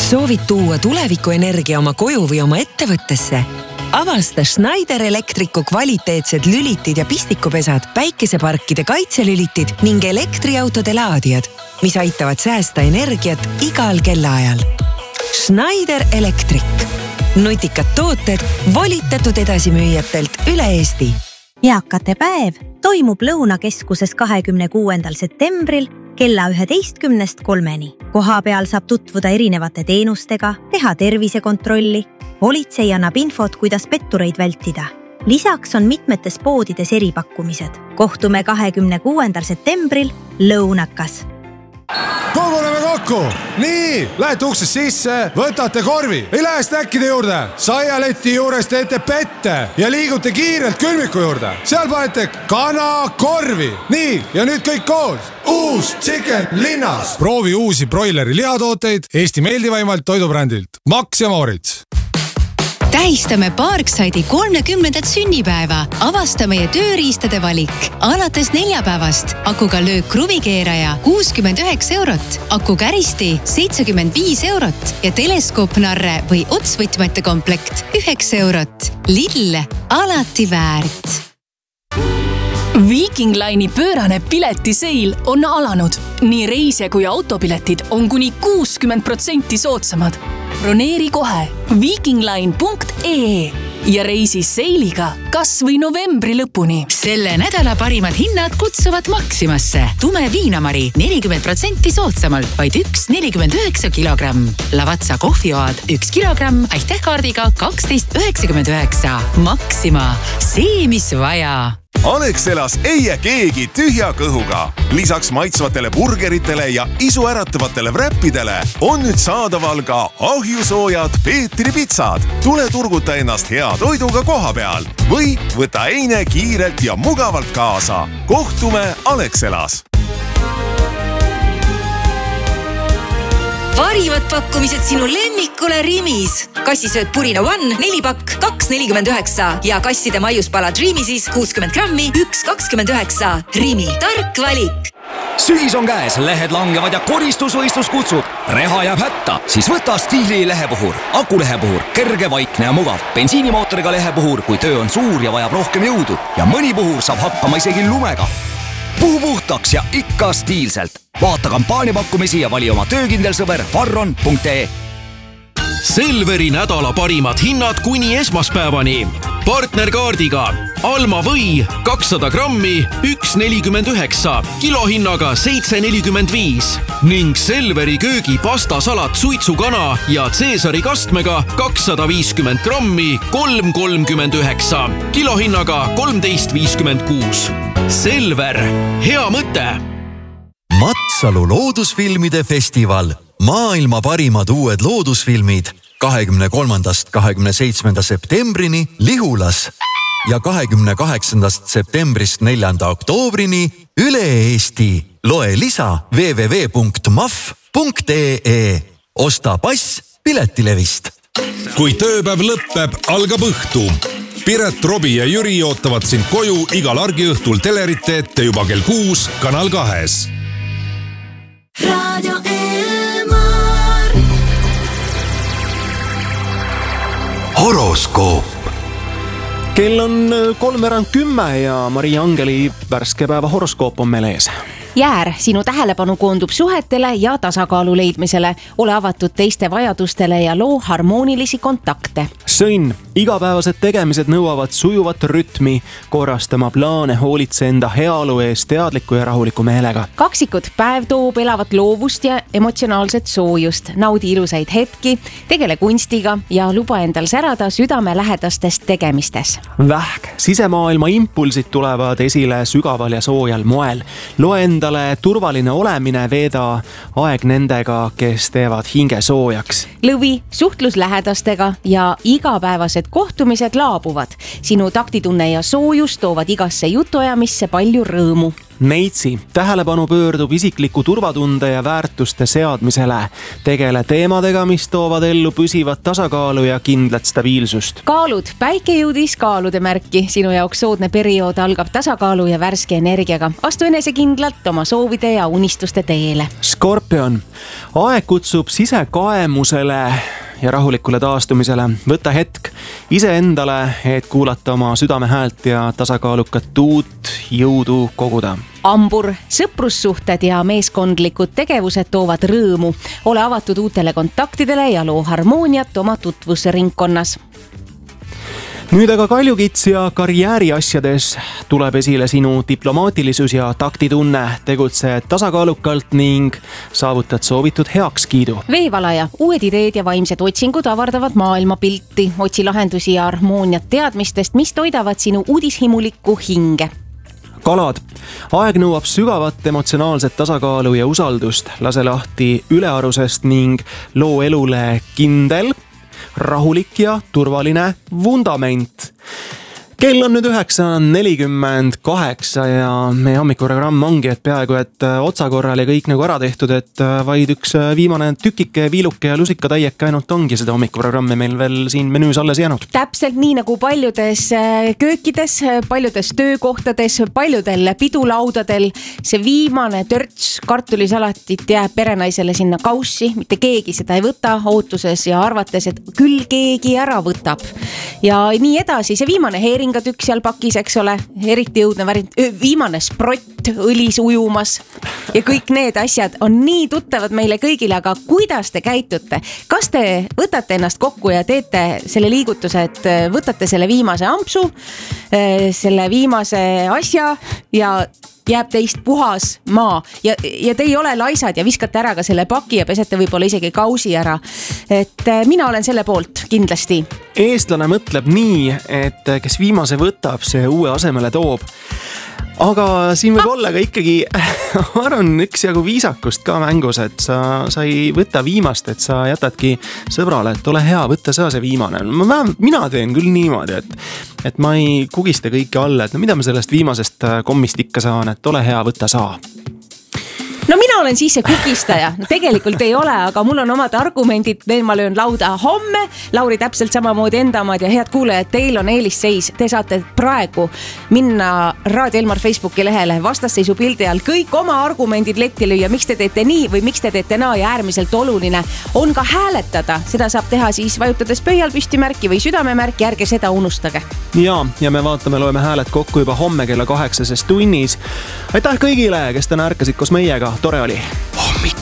Soovid tuua tulevikuenergia oma koju või oma ettevõttesse? Avasta Schneider Electricu kvaliteetsed lülitid ja pistikupesad, päikeseparkide kaitselülitid ning elektriautode laadijad, mis aitavad säästa energiat igal kellaajal. Schneider Electric. Nutikad tooted volitatud edasimüüjatelt üle Eesti. Eakate päev toimub Lõunakeskuses 26. septembril kella 11:03. Kohapeal saab tutvuda erinevate teenustega, teha tervisekontrolli. Politsei annab infot, kuidas pettureid vältida. Lisaks on mitmetes poodides eripakkumised. Kohtume 26. septembril Lõunakas. Koguneme kokku! Nii, lähete uksest sisse, võtate korvi. Ei lähe snäkkide juurde. Saialeti juures teete pette ja liigute kiirelt külmiku juurde. Seal panete kana korvi. Nii, ja nüüd kõik koos. Uus Chicken linnas. Proovi uusi broileri lihatooteid Eesti meeldivaimalt toidubrändilt. Max ja Moritz. Tähistame Parkside'i 30. sünnipäeva. Avasta meie tööriistade valik. Alates neljapäevast akuga löök kruvikeeraja 69 €, akukäristi 75 € ja teleskoopnarre või otsvõtmete komplekt 9 €. Lidl, alati väärt. Viking Line'i pöörane piletiseil on alanud. Nii reisija kui autopiletid on kuni 60% soodsamad. Broneeri kohe vikingline.ee ja reisi seiliga kas või novembri lõpuni. Selle nädala parimad hinnad kutsuvad Maximasse. Tume viinamari 40% soodsamalt, vaid 1,49 kilogramm. Lavatsa kohvioad 1 kilogramm, aitähkaardiga 12,99. Maxima, see mis vaja. Alexelas ei jää keegi tühja kõhuga. Lisaks maitsvatele burgeritele ja isuäratavatele wrappidele on nüüd saadaval ka ahjusoojad Peetri pitsad. Tule turguta ennast hea toiduga koha peal või võta eine kiirelt ja mugavalt kaasa. Kohtume Alexelas. Parimad pakkumised sinu lemmikule Rimis. Kassisööt Purina One 4 pakk 2,49 ja kasside maiuspala Dreamisis 60 grammi 1,29. Rimi, tark valik. Sügis on käes, lehed langevad ja koristusvõistlus kutsub. Reha jääb hätta, siis võta Stiili lehepuhur. Akulehepuhur, kerge, vaikne ja mugav. Bensiinimootoriga lehepuhur, kui töö on suur ja vajab rohkem jõudu. Ja mõni puhur saab hakkama isegi lumega. Puhu puhtaks ja ikka stiilselt. Vaata kampaaniapakkumisi ja vali oma töökindel sõber farron.ee. Selveri nädala parimad hinnad kuni esmaspäevani. Partnerkaardiga Alma või 200 grammi 1,49, kilohinnaga 7,45 ning Selveri köögi pastasalat suitsukana ja Caesari kastmega 250 grammi 3,39, kilohinnaga 13,56. Selver, hea mõte! Matsalu loodusfilmide festival. Maailma parimad uued loodusfilmid 23. 27. septembrini Lihulas ja 28. septembrist 4. oktoobrini üle Eesti. Loe lisa www.maf.ee. Osta pass Piletilevist. Kui tööpäev lõppeb, algab õhtu. Piret, Robi ja Jüri ootavad sind koju igal argiõhtul telerite ette juba kell 6 Kanal 2. Radio Elmar. Horoskoop. Kell on 3:10 ja Maria Angeli värske päeva horoskoop on meil ees. Jäär, sinu tähelepanu koondub suhetele ja tasakaalu leidmisele. Ole avatud teiste vajadustele ja loo harmoonilisi kontakte. Sõnn, igapäevased tegemised nõuavad sujuvat rütmi. Korrastama plaane, hoolitse enda heaolu eest teadliku ja rahuliku meelega. Kaksikud, päev toob elavat loovust ja emotsionaalset soojust. Naudi ilusaid hetki, tegele kunstiga ja luba endal särada südamelähedastest tegemistes. Vähk, sisemaailma impulsid tulevad esile sügaval ja soojal moel. Loe endale turvaline olemine, veeda aeg nendega, kes teevad hinge soojaks. Lõvi, suhtlus lähedastega ja igapäevased kohtumised laabuvad. Sinu taktitunne ja soojus toovad igasse jutuajamisse palju rõõmu. Neitsi tähelepanu pöördub isikliku turvatunde ja väärtuste seadmisele. Tegele teemadega, mis toovad ellu püsivat tasakaalu ja kindlat stabiilsust. Kaalud. Päike jõudis kaalude märki. Sinu jaoks soodne periood algab tasakaalu ja värske energiaga. Astu enesekindlalt oma soovide ja unistuste teele. Skorpion. Aeg kutsub sisekaemusele ja rahulikule taastumisele. Võta hetk iseendale, et kuulata oma südame häält ja tasakaalukat uut jõudu koguda. Ambur. Sõprussuhted ja meeskondlikud tegevused toovad rõõmu. Ole avatud uutele kontaktidele ja loo harmooniat oma tutvusringkonnas. Nüüd aga Kaljukits ja karjääri asjades tuleb esile sinu diplomaatilisus ja taktitunne. Tegutse tasakaalukalt ning saavutad soovitud heakskiidu. Veevalaja. Uued ideed ja vaimsed otsingud avardavad maailmapilti. Otsi lahendusi ja harmooniat teadmistest, mis toidavad sinu uudishimulikku hinge. Kalad. Aeg nõuab sügavat emotsionaalset tasakaalu ja usaldust. Lase lahti ülearusest ning loo elule kindel, rahulik ja turvaline vundament. Kell on nüüd 9:48 ja meie hommikuprogramm ongi, et peaaegu et otsakorral ja kõik nagu ära tehtud, et vaid üks viimane tükike, viiluke ja lusikatäieke ainult ongi seda hommikuprogrammi meil veel siin menüüs alles jäänud. Täpselt nii nagu paljudes köökides, paljudes töökohtades, paljudel pidulaudadel see viimane törts kartulisalatit jääb perenaisele sinna kaussi, mitte keegi seda ei võta, ootuses ja arvates, et küll keegi ära võtab. Ja nii edasi, see viimane heeringatükk seal pakis, eks ole, eriti jõudne viimane sprott õlis ujumas ja kõik need asjad on nii tuttavad meile kõigile, aga kuidas te käitute? Kas te võtate ennast kokku ja teete selle liigutuse, et võtate selle viimase ampsu, selle viimase asja ja jääb teist puhas maa ja te ei ole laisad ja viskate ära ka selle paki ja pesete võib-olla isegi kausi ära. Et mina olen selle poolt kindlasti. Eestlane mõtleb nii, et kes viimase võtab, see uue asemele toob. Aga siin võib olla ka ikkagi, ma arvan, üks jagu viisakust ka mängus, et sa ei võta viimast, et sa jätadki sõbrale, et ole hea, võtta sa see viimane. Mina teen küll niimoodi, et ma ei kugista kõike alla, et no mida ma sellest viimasest kommist ikka saan, et ole hea, võtta saa. No mina olen siis see kukistaja, no tegelikult ei ole, aga mul on omad argumendid, need ma löön lauda homme, Lauri täpselt samamoodi enda omad ja head kuulajad, teil on eelisseis, te saate praegu minna Raadio Elmar Facebooki lehele, vastasseisu pildi all kõik oma argumendid letti lüüa, miks te teete nii või miks te teete naa ja äärmiselt oluline on ka hääletada, seda saab teha siis vajutades pöial püstimärki või südamemärki, ärge seda unustage. Ja me vaatame, loeme hääled kokku juba homme kella 8 tunnis. Aitäh kõigile, kes täna ärkasid koos meiega, tore oli. Hommik